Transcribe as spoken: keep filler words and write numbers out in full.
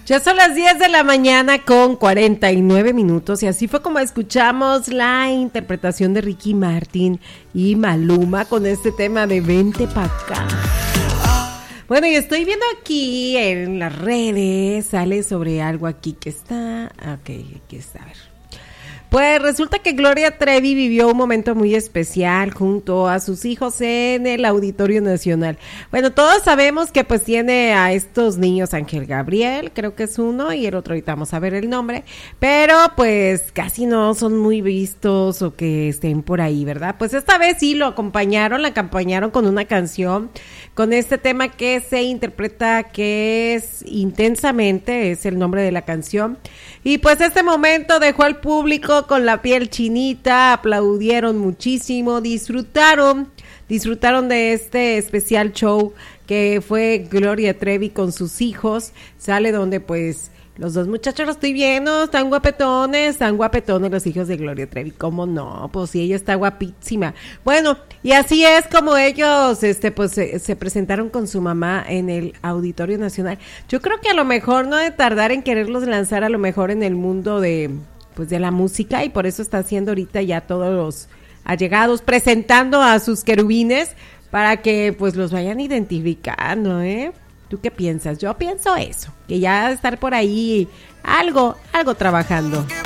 Ya son las diez de la mañana con cuarenta y nueve minutos y así fue como escuchamos la interpretación de Ricky Martin y Maluma con este tema de Vente pa' acá. Bueno, y estoy viendo aquí en las redes, sale sobre algo aquí que está... Ok, aquí está, a ver. Pues resulta que Gloria Trevi vivió un momento muy especial junto a sus hijos en el Auditorio Nacional. Bueno, todos sabemos que pues tiene a estos niños Ángel Gabriel, creo que es uno, y el otro ahorita vamos a ver el nombre, pero pues casi no son muy vistos o que estén por ahí, ¿verdad? Pues esta vez sí lo acompañaron, la acompañaron con una canción, con este tema que se interpreta que es Intensamente, es el nombre de la canción, y pues este momento dejó al público con la piel chinita, aplaudieron muchísimo, disfrutaron, disfrutaron de este especial show que fue Gloria Trevi con sus hijos, sale donde pues los dos muchachos los estoy viendo, están guapetones, están guapetones los hijos de Gloria Trevi, ¿cómo no? Pues sí, ella está guapísima. Bueno, y así es como ellos, este, pues se, se presentaron con su mamá en el Auditorio Nacional. Yo creo que a lo mejor no de tardar en quererlos lanzar a lo mejor en el mundo de... pues de la música, y por eso está haciendo ahorita ya todos los allegados, presentando a sus querubines para que pues los vayan identificando, ¿eh? ¿Tú qué piensas? Yo pienso eso, que ya estar por ahí algo, algo trabajando.